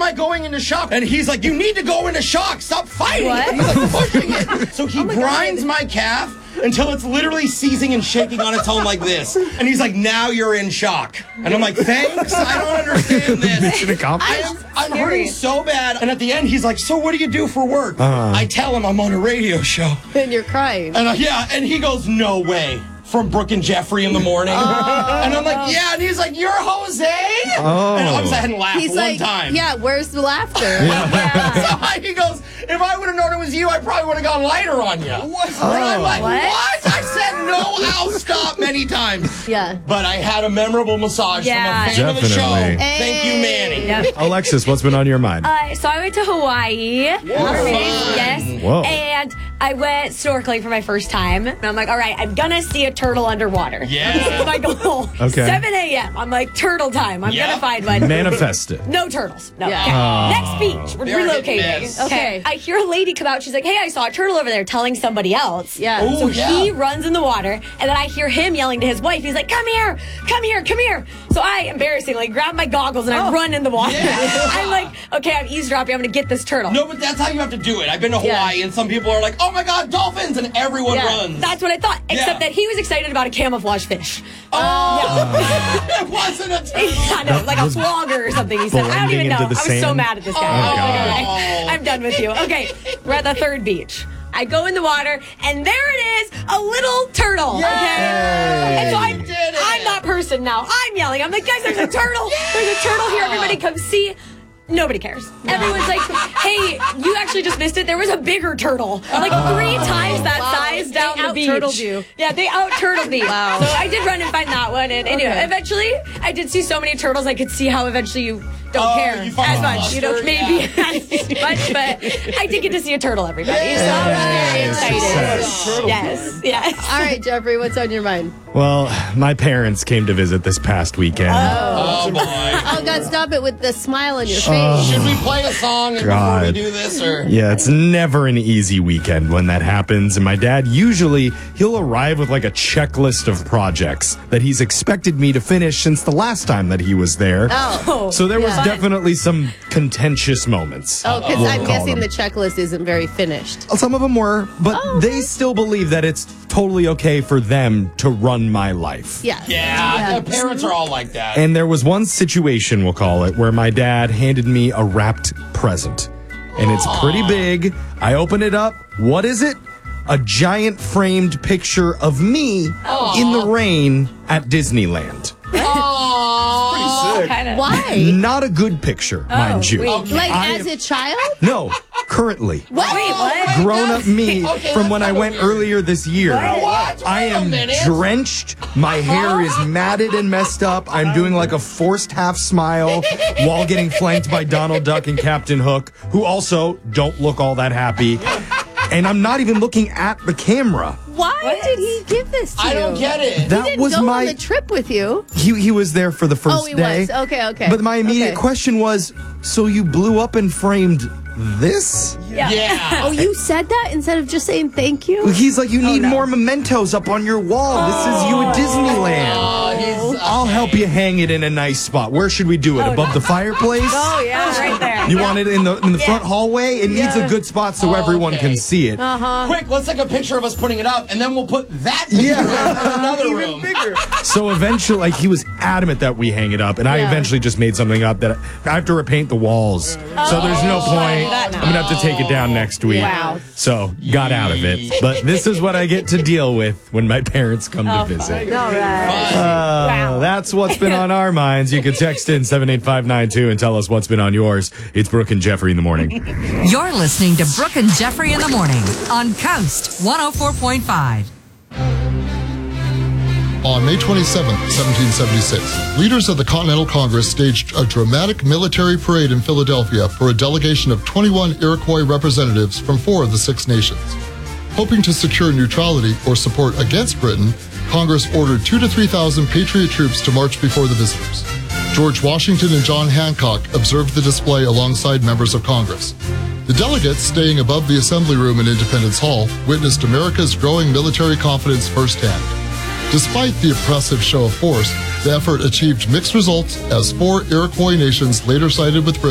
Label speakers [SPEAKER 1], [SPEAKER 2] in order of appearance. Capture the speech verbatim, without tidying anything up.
[SPEAKER 1] am I going into shock? And he's like, you need to go into shock. Stop fighting.
[SPEAKER 2] What?
[SPEAKER 1] He's like pushing it. So he
[SPEAKER 2] Oh my
[SPEAKER 1] grinds
[SPEAKER 2] God.
[SPEAKER 1] my calf until it's literally seizing and shaking on its own like this. And he's like, now you're in shock. And I'm like, thanks, I don't understand this.
[SPEAKER 3] Mission accomplished.
[SPEAKER 1] I am, I'm hurting so bad. And at the end, he's like, so what do you do for work?
[SPEAKER 3] Uh-huh.
[SPEAKER 1] I tell him I'm on a radio show.
[SPEAKER 2] And you're crying.
[SPEAKER 1] And uh, yeah, and he goes, no way. From Brooke and Jeffrey in the morning.
[SPEAKER 2] Oh.
[SPEAKER 1] And I'm like, yeah. And he's like, you're Jose?
[SPEAKER 3] Oh.
[SPEAKER 1] And obviously I hadn't laughed
[SPEAKER 2] He's
[SPEAKER 1] one
[SPEAKER 2] like,
[SPEAKER 1] time.
[SPEAKER 2] yeah, where's the laughter?
[SPEAKER 1] So I, he goes, if I would have known it was you, I probably would have gone lighter on you. What? And I'm like,
[SPEAKER 2] What?
[SPEAKER 1] what? I said no, I'll stop many times.
[SPEAKER 2] Yeah.
[SPEAKER 1] But I had a memorable massage
[SPEAKER 4] Yeah.
[SPEAKER 1] from a fan of the show.
[SPEAKER 3] Definitely.
[SPEAKER 1] Thank you, Manny.
[SPEAKER 4] Yep.
[SPEAKER 3] Alexis, what's been on your mind?
[SPEAKER 4] Uh, so I went to Hawaii.
[SPEAKER 1] Fun.
[SPEAKER 4] Yes.
[SPEAKER 3] Whoa.
[SPEAKER 4] And I went snorkeling for my first time. And I'm like, all right, I'm gonna see a turtle underwater.
[SPEAKER 1] Yeah.
[SPEAKER 4] This is my goal.
[SPEAKER 3] Okay.
[SPEAKER 4] seven a.m. I'm like, turtle time. I'm
[SPEAKER 1] Yeah.
[SPEAKER 4] gonna find one.
[SPEAKER 3] Manifest it.
[SPEAKER 4] No turtles. No.
[SPEAKER 2] Yeah.
[SPEAKER 4] Okay.
[SPEAKER 3] Oh.
[SPEAKER 4] Next beach. We're
[SPEAKER 1] They're
[SPEAKER 4] relocating.
[SPEAKER 1] hitting this.
[SPEAKER 2] Okay.
[SPEAKER 4] I hear a lady come out. She's like, hey, I saw a turtle over there telling somebody else.
[SPEAKER 2] Yeah.
[SPEAKER 1] Ooh,
[SPEAKER 4] So
[SPEAKER 1] yeah.
[SPEAKER 4] he runs in the water, and then I hear him yelling to his wife. He's like, come here, come here, come here. So I, embarrassingly, grab my goggles and I
[SPEAKER 2] Oh.
[SPEAKER 4] run in the water.
[SPEAKER 1] Yeah.
[SPEAKER 4] I'm like, okay, I'm eavesdropping. I'm going to get this turtle.
[SPEAKER 1] No, but that's how you have to do it. I've been to Hawaii,
[SPEAKER 2] Yeah.
[SPEAKER 1] and some people are like, oh my God, dolphins, and everyone
[SPEAKER 2] Yeah.
[SPEAKER 1] runs.
[SPEAKER 4] That's what I thought, except
[SPEAKER 1] Yeah.
[SPEAKER 4] that he was excited about a camouflage fish.
[SPEAKER 1] oh, it wasn't a turtle.
[SPEAKER 4] I know, like a flogger or something. He said, I don't
[SPEAKER 3] Blending
[SPEAKER 4] even know.
[SPEAKER 3] into the
[SPEAKER 4] I was so
[SPEAKER 3] sand?
[SPEAKER 4] mad at this guy.
[SPEAKER 3] Oh,
[SPEAKER 4] I was like,
[SPEAKER 3] God.
[SPEAKER 4] all right, I'm done with you. Okay, we're at the third beach. I go in the water, and there it is, a little turtle. Okay, and so I'm,
[SPEAKER 1] You did it.
[SPEAKER 4] I'm that person now. I'm yelling. I'm like, guys, there's a turtle. There's a turtle here. Everybody come see. Nobody cares. Everyone's like, hey, you actually just missed it. There was a bigger turtle. Like three times that
[SPEAKER 2] Wow.
[SPEAKER 4] size down
[SPEAKER 2] They
[SPEAKER 4] the beach.
[SPEAKER 2] out-turtled you.
[SPEAKER 4] Yeah, they out-turtled me.
[SPEAKER 2] Wow.
[SPEAKER 4] So I did run and find that one. And anyway,
[SPEAKER 2] Okay.
[SPEAKER 4] eventually, I did see so many turtles, I could see how eventually you don't
[SPEAKER 1] Oh,
[SPEAKER 4] care
[SPEAKER 1] you find
[SPEAKER 4] as
[SPEAKER 1] the
[SPEAKER 4] much. You know,
[SPEAKER 1] mustard,
[SPEAKER 4] maybe as much, but I did get to see a turtle, everybody. So I was very
[SPEAKER 3] Success.
[SPEAKER 4] excited. Yes, yes.
[SPEAKER 2] All right, Jeffrey, what's on your mind?
[SPEAKER 3] Well, my parents came to visit this past weekend.
[SPEAKER 1] Oh, boy.
[SPEAKER 2] Oh, God, stop it with the smile on your face.
[SPEAKER 1] Should we play a song and before we
[SPEAKER 3] God.
[SPEAKER 1] do this, or?
[SPEAKER 3] Yeah, it's never an easy weekend when that happens. And my dad, usually, he'll arrive with like a checklist of projects that he's expected me to finish since the last time that he was there.
[SPEAKER 2] Oh.
[SPEAKER 3] So there was
[SPEAKER 2] Yeah.
[SPEAKER 3] definitely some contentious moments.
[SPEAKER 2] Oh, because
[SPEAKER 3] we'll
[SPEAKER 2] I'm
[SPEAKER 3] call
[SPEAKER 2] guessing
[SPEAKER 3] them.
[SPEAKER 2] the checklist isn't very finished.
[SPEAKER 3] Some of them were, but
[SPEAKER 2] Oh,
[SPEAKER 3] they
[SPEAKER 2] okay.
[SPEAKER 3] still believe that it's totally okay for them to run my life.
[SPEAKER 2] Yeah.
[SPEAKER 1] Yeah, the parents are all like that.
[SPEAKER 3] And there was one situation, we'll call it, where my dad handed me a wrapped present. And it's pretty big. I open it up. What is it? A giant framed picture of me in the rain at Disneyland.
[SPEAKER 1] Aww.
[SPEAKER 4] Kind of.
[SPEAKER 2] Why?
[SPEAKER 3] Not a good picture, mind you.
[SPEAKER 4] wait.
[SPEAKER 2] Like,
[SPEAKER 3] I
[SPEAKER 2] as
[SPEAKER 3] am-
[SPEAKER 2] a child?
[SPEAKER 3] No, currently.
[SPEAKER 2] What?
[SPEAKER 4] Wait, what?
[SPEAKER 3] Grown up me
[SPEAKER 1] Okay,
[SPEAKER 3] from when
[SPEAKER 1] that's
[SPEAKER 3] I went
[SPEAKER 1] weird.
[SPEAKER 3] earlier this year.
[SPEAKER 1] What?
[SPEAKER 3] I
[SPEAKER 1] Wait a
[SPEAKER 3] am
[SPEAKER 1] minute.
[SPEAKER 3] drenched. My hair is matted and messed up. I'm doing like a forced half smile while getting flanked by Donald Duck and Captain Hook, who also don't look all that happy. And I'm not even looking at the camera.
[SPEAKER 2] Why did he give this to
[SPEAKER 1] I
[SPEAKER 2] you?
[SPEAKER 1] don't get it.
[SPEAKER 3] That
[SPEAKER 2] He didn't
[SPEAKER 3] was
[SPEAKER 2] go
[SPEAKER 3] my
[SPEAKER 2] on the trip with you.
[SPEAKER 3] he he was there for the first
[SPEAKER 2] Oh, he
[SPEAKER 3] day.
[SPEAKER 2] was. Okay, okay.
[SPEAKER 3] But my immediate
[SPEAKER 2] Okay.
[SPEAKER 3] question was, so you blew up and framed this?
[SPEAKER 1] Yeah.
[SPEAKER 2] Oh, you said that instead of just saying thank you?
[SPEAKER 3] He's like, you
[SPEAKER 2] Oh,
[SPEAKER 3] need
[SPEAKER 2] no.
[SPEAKER 3] more mementos up on your wall. This is you at Disneyland.
[SPEAKER 1] Oh, he's-
[SPEAKER 3] I'll help you hang it in a nice spot. Where should we do it? Above the fireplace?
[SPEAKER 4] Oh, yeah, right there.
[SPEAKER 3] You want it in the in the front
[SPEAKER 4] Yeah.
[SPEAKER 3] hallway? It needs a good spot so everyone
[SPEAKER 1] Okay.
[SPEAKER 3] can see it.
[SPEAKER 2] Uh-huh.
[SPEAKER 1] Quick, let's take a picture of us putting it up, and then we'll put that picture
[SPEAKER 3] Yeah.
[SPEAKER 1] in another room.
[SPEAKER 3] So eventually, like, he was adamant that we hang it up, and I
[SPEAKER 2] Yeah.
[SPEAKER 3] eventually just made something up that I have to repaint the walls. So there's no point.
[SPEAKER 4] that
[SPEAKER 3] I'm gonna have to take it down next week.
[SPEAKER 2] Wow.
[SPEAKER 3] So got out of it. But this is what I get to deal with when my parents come to visit.
[SPEAKER 2] All right.
[SPEAKER 3] Uh, that's what's been on our minds. You can text in seven eight five nine two and tell us what's been on yours. It's Brooke and Jeffrey in the morning.
[SPEAKER 5] You're listening to Brooke and Jeffrey in the morning on Coast one oh four point five.
[SPEAKER 6] On May twenty-seventh, seventeen seventy-six, leaders of the Continental Congress staged a dramatic military parade in Philadelphia for a delegation of twenty-one Iroquois representatives from four of the Six Nations. Hoping to secure neutrality or support against Britain, Congress ordered two to three thousand Patriot troops to march before the visitors. George Washington and John Hancock observed the display alongside members of Congress. The delegates, staying above the Assembly Room in Independence Hall, witnessed America's growing military confidence firsthand. Despite the oppressive show of force, the effort achieved mixed results as four Iroquois nations later sided with Britain.